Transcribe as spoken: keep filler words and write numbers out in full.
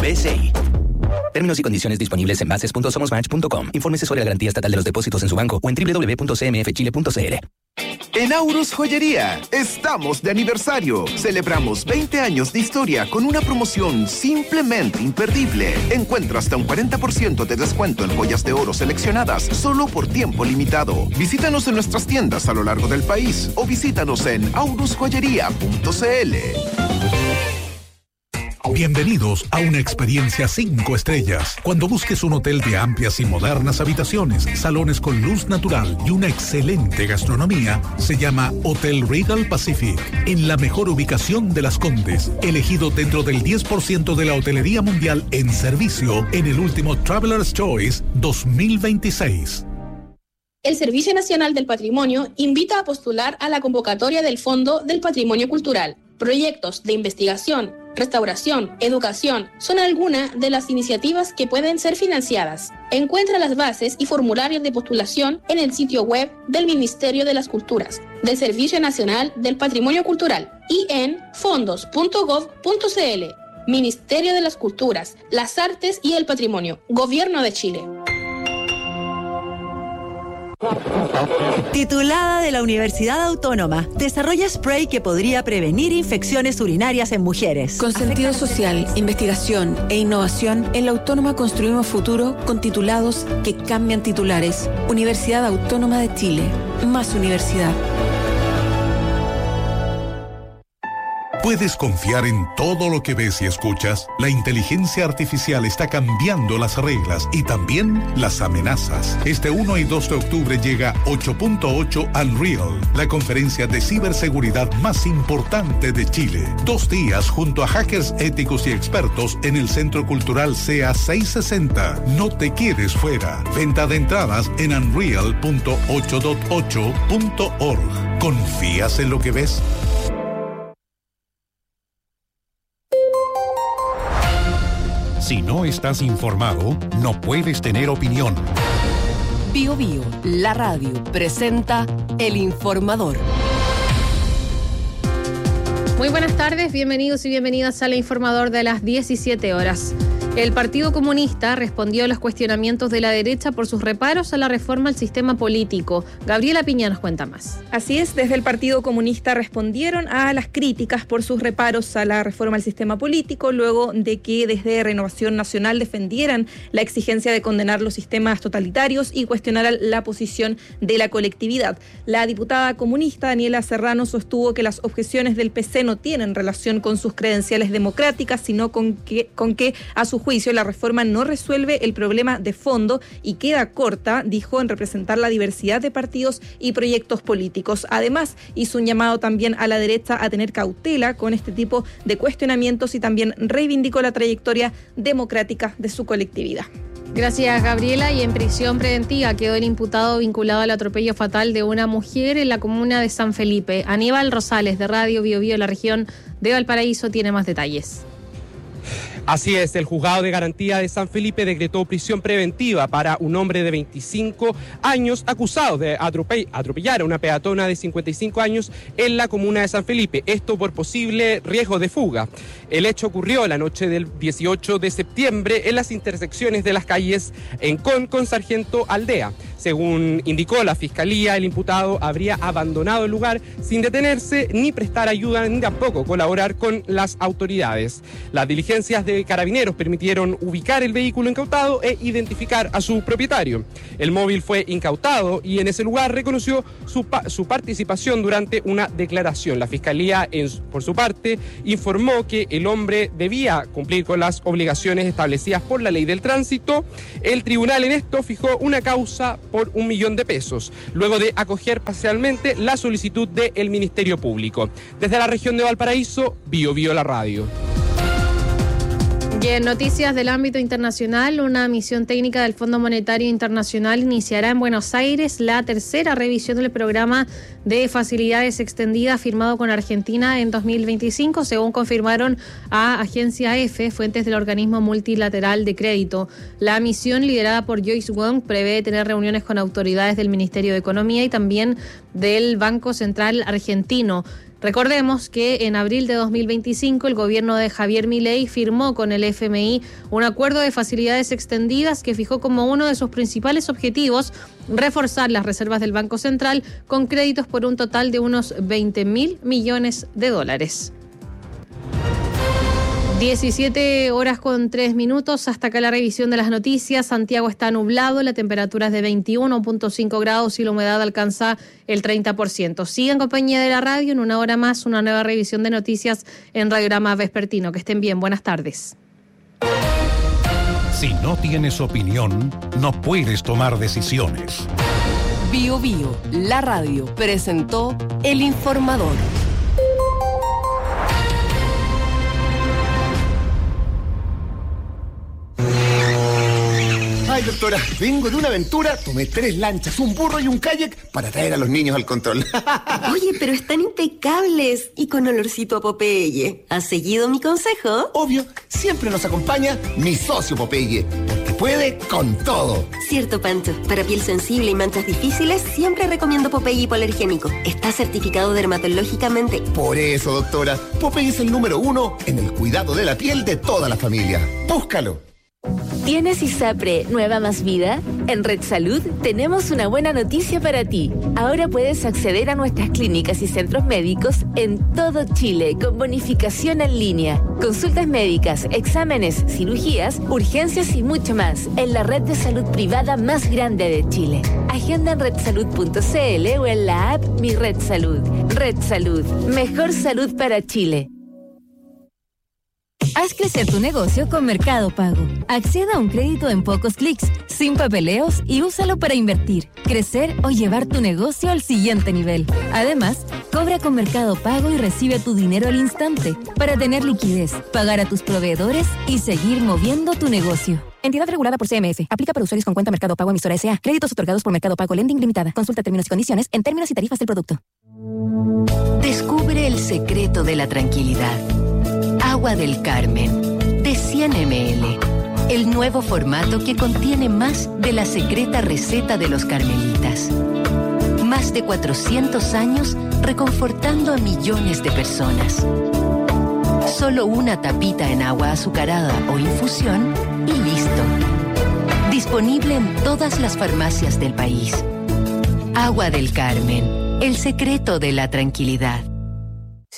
S I. Términos y condiciones disponibles en bases punto somos match punto com. Infórmese sobre la garantía estatal de los depósitos en su banco o en doble u doble u doble u punto c m f chile punto c l. En Aurus Joyería, estamos de aniversario. Celebramos veinte años de historia con una promoción simplemente imperdible. Encuentra hasta un cuarenta por ciento de descuento en joyas de oro seleccionadas solo por tiempo limitado. Visítanos en nuestras tiendas a lo largo del país o visítanos en aurus joyería punto c l. Bienvenidos a una experiencia cinco estrellas. Cuando busques un hotel de amplias y modernas habitaciones, salones con luz natural y una excelente gastronomía, se llama Hotel Regal Pacific, en la mejor ubicación de Las Condes, elegido dentro del diez por ciento de la hotelería mundial en servicio en el último Traveler's Choice dos mil veintiséis. El Servicio Nacional del Patrimonio invita a postular a la convocatoria del Fondo del Patrimonio Cultural. Proyectos de investigación, restauración, educación son algunas de las iniciativas que pueden ser financiadas. Encuentra las bases y formularios de postulación en el sitio web del Ministerio de las Culturas, del Servicio Nacional del Patrimonio Cultural y en fondos punto gov punto c l. Ministerio de las Culturas, las Artes y el Patrimonio, Gobierno de Chile. Titulada de la Universidad Autónoma, desarrolla spray que podría prevenir infecciones urinarias en mujeres. Con sentido social, investigación e innovación, en la Autónoma construimos futuro con titulados que cambian titulares. Universidad Autónoma de Chile. Más universidad. ¿Puedes confiar en todo lo que ves y escuchas? La inteligencia artificial está cambiando las reglas y también las amenazas. Este uno y dos de octubre llega ocho punto ocho Unreal, la conferencia de ciberseguridad más importante de Chile. Dos días junto a hackers éticos y expertos en el Centro Cultural C A seiscientos sesenta. No te quedes fuera. Venta de entradas en unreal punto ocho punto ocho punto org. ¿Confías en lo que ves? Si no estás informado, no puedes tener opinión. Bio Bio, la radio, presenta El Informador. Muy buenas tardes, bienvenidos y bienvenidas al Informador de las diecisiete horas. El Partido Comunista respondió a los cuestionamientos de la derecha por sus reparos a la reforma al sistema político. Gabriela Piña nos cuenta más. Así es, desde el Partido Comunista respondieron a las críticas por sus reparos a la reforma al sistema político, luego de que desde Renovación Nacional defendieran la exigencia de condenar los sistemas totalitarios y cuestionaran la posición de la colectividad. La diputada comunista Daniela Serrano sostuvo que las objeciones del P C no tienen relación con sus credenciales democráticas, sino con que, con que a su juicio la reforma no resuelve el problema de fondo y queda corta, dijo, en representar la diversidad de partidos y proyectos políticos. Además, hizo un llamado también a la derecha a tener cautela con este tipo de cuestionamientos y también reivindicó la trayectoria democrática de su colectividad. Gracias, Gabriela. Y en prisión preventiva quedó el imputado vinculado al atropello fatal de una mujer en la comuna de San Felipe. Aníbal Rosales, de Radio Bio Bio, la región de Valparaíso, tiene más detalles. Así es, el juzgado de garantía de San Felipe decretó prisión preventiva para un hombre de veinticinco años acusado de atrope- atropellar a una peatona de cincuenta y cinco años en la comuna de San Felipe, esto por posible riesgo de fuga. El hecho ocurrió la noche del dieciocho de septiembre en las intersecciones de las calles Encón con Sargento Aldea. Según indicó la Fiscalía, el imputado habría abandonado el lugar sin detenerse ni prestar ayuda ni tampoco colaborar con las autoridades. Las diligencias de Carabineros permitieron ubicar el vehículo incautado e identificar a su propietario. El móvil fue incautado y en ese lugar reconoció su, pa- su participación durante una declaración. La Fiscalía, en, por su parte, informó que el hombre debía cumplir con las obligaciones establecidas por la ley del tránsito. El tribunal en esto fijó una causa por un millón de pesos, luego de acoger parcialmente la solicitud del Ministerio Público. Desde la región de Valparaíso, Bio Bio la radio. Y en noticias del ámbito internacional, una misión técnica del Fondo Monetario Internacional iniciará en Buenos Aires la tercera revisión del programa de facilidades extendidas firmado con Argentina en dos mil veinticinco, según confirmaron a Agencia F, fuentes del organismo multilateral de crédito. La misión, liderada por Joyce Wong, prevé tener reuniones con autoridades del Ministerio de Economía y también del Banco Central Argentino. Recordemos que en abril de dos mil veinticinco el gobierno de Javier Milei firmó con el F M I un acuerdo de facilidades extendidas que fijó como uno de sus principales objetivos reforzar las reservas del Banco Central con créditos por un total de unos veinte mil millones de dólares. diecisiete horas con tres minutos, hasta acá la revisión de las noticias. Santiago está nublado, la temperatura es de veintiuno punto cinco grados y la humedad alcanza el treinta por ciento. Sigan en compañía de la radio, en una hora más una nueva revisión de noticias en Radiograma Vespertino. Que estén bien, buenas tardes. Si no tienes opinión, no puedes tomar decisiones. Bio Bio, la radio, presentó El Informador. Ay, doctora, vengo de una aventura, tomé tres lanchas, un burro y un kayak para traer a los niños al control. Oye, pero están impecables y con olorcito a Popeye. ¿Has seguido mi consejo? Obvio, siempre nos acompaña mi socio Popeye, porque puede con todo. Cierto, Pancho. Para piel sensible y manchas difíciles, siempre recomiendo Popeye hipoalergénico. Está certificado dermatológicamente. Por eso, doctora, Popeye es el número uno en el cuidado de la piel de toda la familia. Búscalo. ¿Tienes ISAPRE Nueva Más Vida? En Red Salud tenemos una buena noticia para ti. Ahora puedes acceder a nuestras clínicas y centros médicos en todo Chile con bonificación en línea. Consultas médicas, exámenes, cirugías, urgencias y mucho más en la red de salud privada más grande de Chile. Agenda en red salud punto c l o en la app Mi Red Salud. Red Salud, mejor salud para Chile. Haz crecer tu negocio con Mercado Pago. Acceda a un crédito en pocos clics, sin papeleos y úsalo para invertir, crecer o llevar tu negocio al siguiente nivel. Además, cobra con Mercado Pago y recibe tu dinero al instante para tener liquidez, pagar a tus proveedores y seguir moviendo tu negocio. Entidad regulada por C M F. Aplica para usuarios con cuenta Mercado Pago emisora S A. Créditos otorgados por Mercado Pago Lending Limitada. Consulta términos y condiciones en términos y tarifas del producto. Descubre el secreto de la tranquilidad. Agua del Carmen, de cien mililitros. El nuevo formato que contiene más de la secreta receta de los carmelitas. Más de cuatrocientos años reconfortando a millones de personas. Solo una tapita en agua azucarada o infusión y listo. Disponible en todas las farmacias del país. Agua del Carmen, el secreto de la tranquilidad.